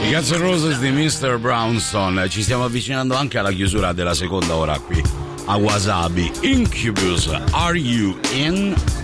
I Guns N' Roses di Mr. Brownstone. Ci stiamo avvicinando anche alla chiusura della seconda ora qui a Wasabi. Incubus, Are You In?